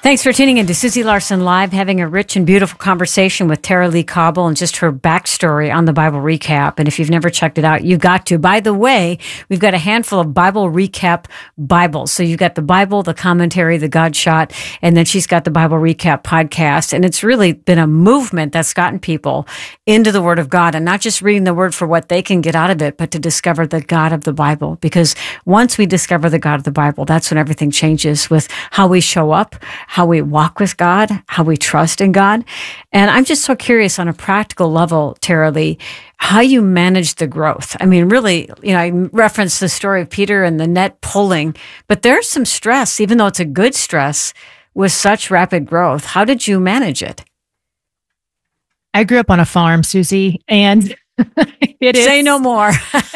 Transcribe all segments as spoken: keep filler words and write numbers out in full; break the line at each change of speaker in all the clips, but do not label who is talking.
Thanks for tuning in to Susie Larson Live, having a rich and beautiful conversation with Tara-Leigh Cobble and just her backstory on the Bible Recap. And if you've never checked it out, you got to. By the way, we've got a handful of Bible Recap Bibles. So you've got the Bible, the commentary, the God Shot, and then she's got the Bible Recap podcast. And it's really been a movement that's gotten people into the Word of God and not just reading the Word for what they can get out of it, but to discover the God of the Bible. Because once we discover the God of the Bible, that's when everything changes with how we show up, how we walk with God, how we trust in God. And I'm just so curious on a practical level, Tara-Leigh, how you manage the growth. I mean, really, you know, I referenced the story of Peter and the net pulling, but there's some stress, even though it's a good stress, with such rapid growth. How did you manage it?
I grew up on a farm, Susie, and it is.
Say no more.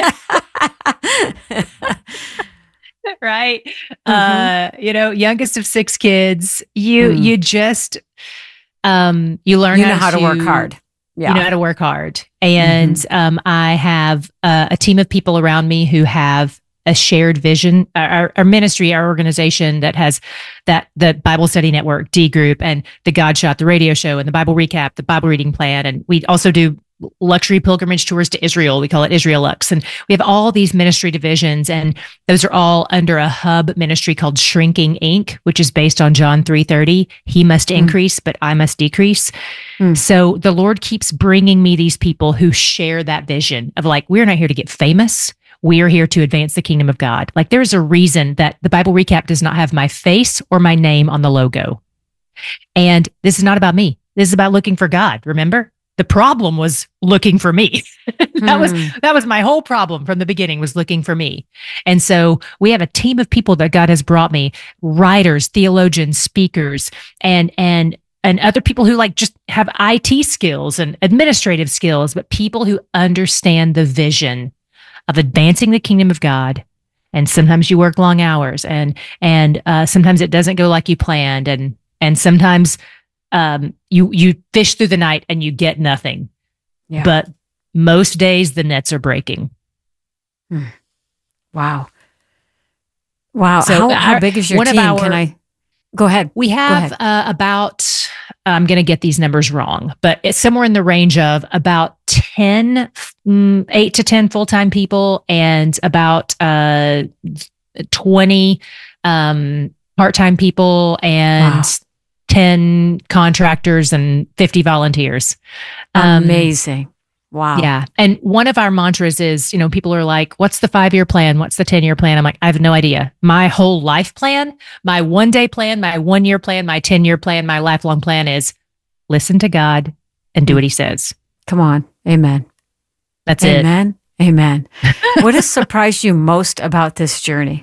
Right. Mm-hmm. Uh, you know, youngest of six kids, you, mm. you just, um, you learn
you know
how,
how to,
to
work hard. Yeah.
You know how to work hard. And, mm-hmm. um, I have uh, a team of people around me who have a shared vision. Our, our ministry, our organization that has that, the Bible Study Network, D Group, and the God Shot, the radio show, and the Bible Recap, the Bible reading plan. And we also do luxury pilgrimage tours to Israel. We call it Israel Lux. And we have all these ministry divisions, and those are all under a hub ministry called Shrinking Incorporated, which is based on John three thirty. He must mm. increase, but I must decrease. Mm. So the Lord keeps bringing me these people who share that vision of like, we're not here to get famous. We are here to advance the kingdom of God. Like there's a reason that the Bible Recap does not have my face or my name on the logo. And this is not about me. This is about looking for God. Remember? The problem was looking for me. that mm. was that was my whole problem from the beginning, was looking for me. And so we have a team of people that God has brought me, writers, theologians, speakers, and and and other people who like just have I T skills and administrative skills, but people who understand the vision of advancing the kingdom of God. And sometimes you work long hours, and and uh, sometimes it doesn't go like you planned, and and sometimes Um, you, you fish through the night and you get nothing, yeah. But most days the nets are breaking.
Hmm. Wow. Wow.
So
how,
our,
how big is your team? Our, Can I go ahead?
We have uh, about, I'm going to get these numbers wrong, but it's somewhere in the range of about ten, mm, eight to ten full-time people, and about, uh, twenty, um, part-time people, and wow. ten contractors and fifty volunteers. Um,
Amazing. Wow.
Yeah. And one of our mantras is, you know, people are like, what's the five-year plan? What's the ten-year plan? I'm like, I have no idea. My whole life plan, my one-day plan, my one-year plan, my ten-year plan, my lifelong plan is listen to God and do what he says.
Come on. Amen.
That's
Amen. it. Amen. Amen. What has surprised you most about this journey?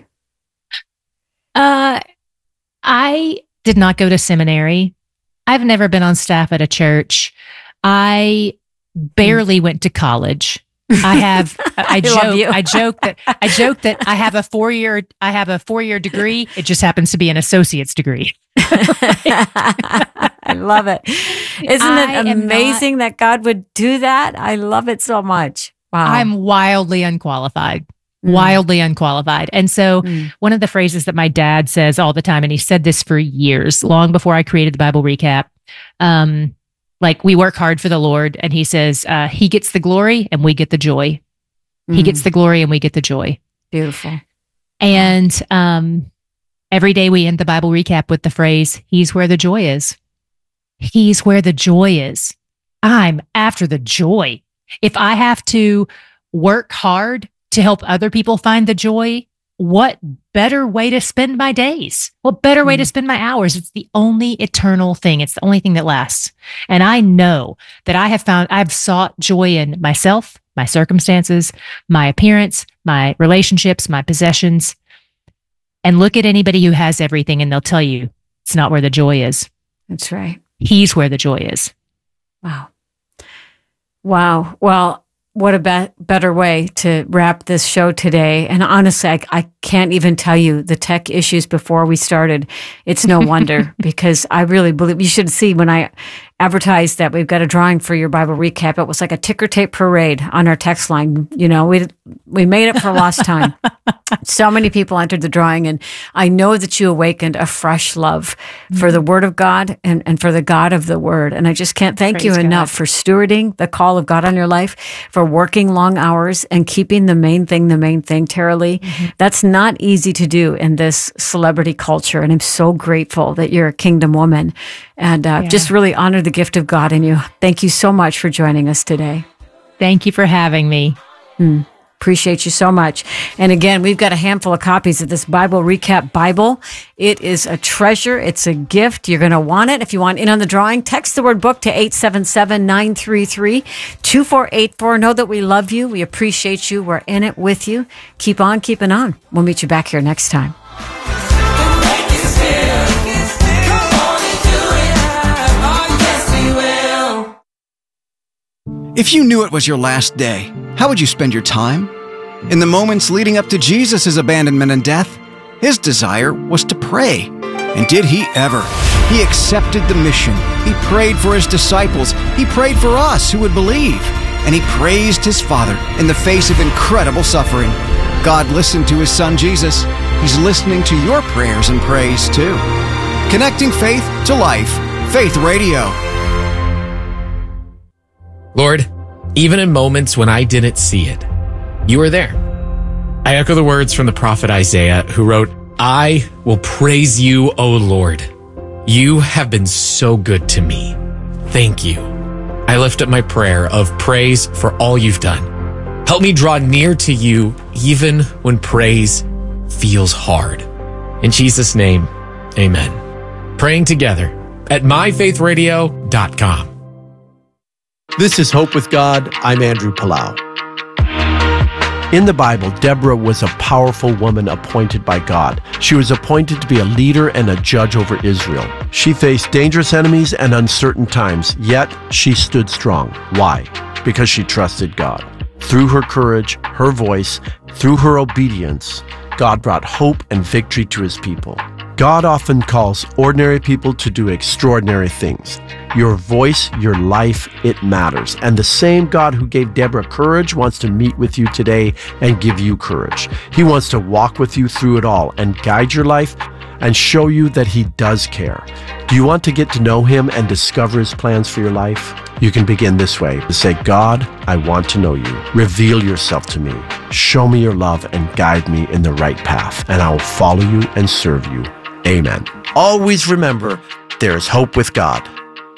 Uh, I... did not go to seminary. I've never been on staff at a church. I barely went to college. I have, I, I joke, I joke that, I joke that I have a four-year, I have a four-year degree. It just happens to be an associate's degree.
I love it. Isn't it I amazing not, that God would do that? I love it so much. Wow.
I'm wildly unqualified. Wildly unqualified. And so mm. one of the phrases that my dad says all the time, and he said this for years, long before I created the Bible Recap, um, like we work hard for the Lord, and he says, uh, he gets the glory and we get the joy. Mm. He gets the glory and we get the joy.
Beautiful.
And um, every day we end the Bible Recap with the phrase, he's where the joy is. He's where the joy is. I'm after the joy. If I have to work hard to help other people find the joy, what better way to spend my days? What better way mm. to spend my hours? It's the only eternal thing. It's the only thing that lasts. And I know that I have found, I've sought joy in myself, my circumstances, my appearance, my relationships, my possessions. And look at anybody who has everything and they'll tell you it's not where the joy is.
That's right.
He's where the joy is.
Wow. Wow. Well, what a be- better way to wrap this show today. And honestly, I, I can't even tell you the tech issues before we started. It's no wonder, because I really believe, you should see when I advertised that we've got a drawing for your Bible Recap, it was like a ticker tape parade on our text line. You know, we we made it for lost time. So many people entered the drawing, and I know that you awakened a fresh love mm-hmm. for the Word of God and, and for the God of the Word. And I just can't thank Praise you enough God. for stewarding the call of God on your life, for working long hours and keeping the main thing, the main thing, Tara-Leigh. Mm-hmm. That's not easy to do in this celebrity culture. And I'm so grateful that you're a kingdom woman and uh, yeah. just really honor the gift of God in you. Thank you so much for joining us today.
Thank you for having me.
Mm. Appreciate you so much. And again, we've got a handful of copies of this Bible Recap Bible. It is a treasure. It's a gift. You're going to want it. If you want in on the drawing, text the word book to eight seven seven, nine three three, two four eight four. Know that we love you. We appreciate you. We're in it with you. Keep on keeping on. We'll meet you back here next time.
If you knew it was your last day, how would you spend your time? In the moments leading up to Jesus' abandonment and death, his desire was to pray. And did he ever? He accepted the mission. He prayed for his disciples. He prayed for us who would believe. And he praised his Father in the face of incredible suffering. God listened to his Son Jesus. He's listening to your prayers and praise too. Connecting faith to life. Faith Radio.
Lord, even in moments when I didn't see it, you were there. I echo the words from the prophet Isaiah, who wrote, I will praise you, O Lord. You have been so good to me. Thank you. I lift up my prayer of praise for all you've done. Help me draw near to you even when praise feels hard. In Jesus' name, amen. Praying together at my faith radio dot com.
This is Hope with God. I'm Andrew Palau. In the Bible, Deborah was a powerful woman appointed by God. She was appointed to be a leader and a judge over Israel. She faced dangerous enemies and uncertain times, yet she stood strong. Why? Because she trusted God. Through her courage, her voice, through her obedience, God brought hope and victory to his people. God often calls ordinary people to do extraordinary things. Your voice, your life, it matters. And the same God who gave Deborah courage wants to meet with you today and give you courage. He wants to walk with you through it all and guide your life and show you that he does care. Do you want to get to know him and discover his plans for your life? You can begin this way. Say, God, I want to know you. Reveal yourself to me. Show me your love and guide me in the right path, and I will follow you and serve you. Amen. Always remember, there is hope with God.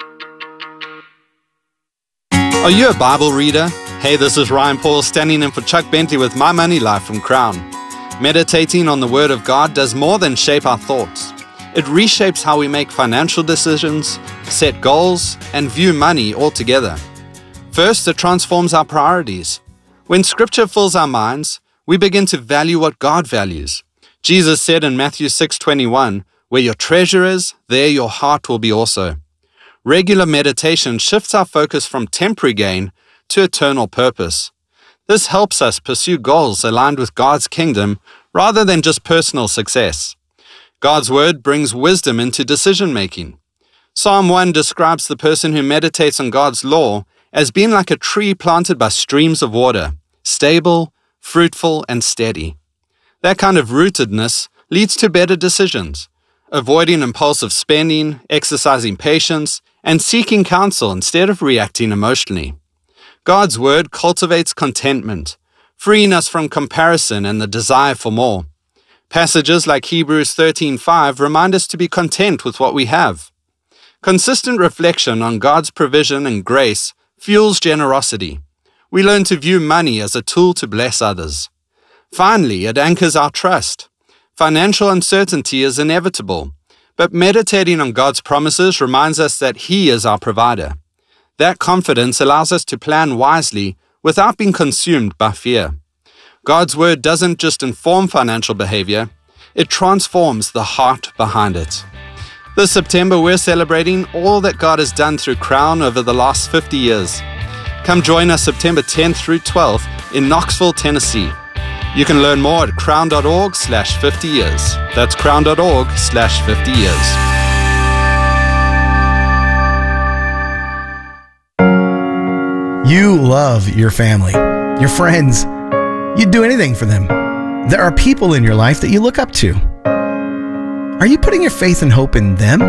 Are you a Bible reader? Hey, this is Ryan Paul standing in for Chuck Bentley with My Money Life from Crown. Meditating on the Word of God does more than shape our thoughts. It reshapes how we make financial decisions, set goals, and view money altogether. First, it transforms our priorities. When Scripture fills our minds, we begin to value what God values. Jesus said in Matthew six twenty-one, where your treasure is, there your heart will be also. Regular meditation shifts our focus from temporary gain to eternal purpose. This helps us pursue goals aligned with God's kingdom rather than just personal success. God's word brings wisdom into decision-making. Psalm one describes the person who meditates on God's law as being like a tree planted by streams of water, stable, fruitful, and steady. That kind of rootedness leads to better decisions, avoiding impulsive spending, exercising patience, and seeking counsel instead of reacting emotionally. God's word cultivates contentment, freeing us from comparison and the desire for more. Passages like Hebrews thirteen five remind us to be content with what we have. Consistent reflection on God's provision and grace fuels generosity. We learn to view money as a tool to bless others. Finally, it anchors our trust. Financial uncertainty is inevitable, but meditating on God's promises reminds us that He is our provider. That confidence allows us to plan wisely without being consumed by fear. God's word doesn't just inform financial behavior, it transforms the heart behind it. This September, we're celebrating all that God has done through Crown over the last fifty years. Come join us September tenth through twelfth in Knoxville, Tennessee. You can learn more at crown.org slash 50 years. That's crown.org slash 50 years.
You love your family, your friends. You'd do anything for them. There are people in your life that you look up to. Are you putting your faith and hope in them?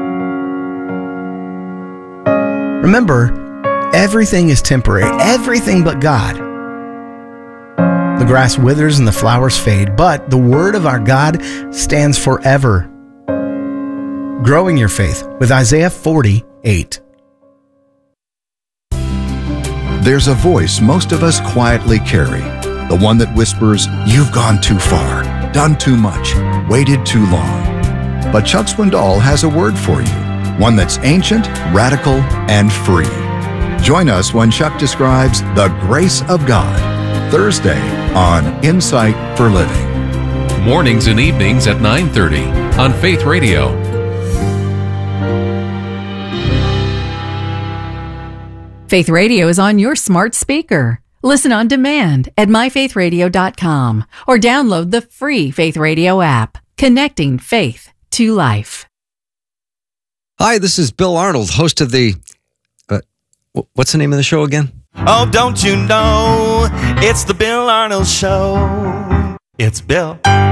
Remember, everything is temporary, everything but God. The grass withers and the flowers fade, but the word of our God stands forever. Growing your faith with Isaiah forty-eight.
There's a voice most of us quietly carry, the one that whispers, "You've gone too far, done too much, waited too long." But Chuck Swindoll has a word for you, one that's ancient, radical, and free. Join us when Chuck describes the grace of God, Thursday on Insight for Living.
Mornings and evenings at nine thirty on Faith Radio.
Faith Radio is on your smart speaker. Listen on demand at my faith radio dot com or download the free Faith Radio app, connecting faith to life.
Hi, this is Bill Arnold, host of the... Uh, what's the name of the show again?
Oh, don't you know, it's the Bill Arnold Show. It's Bill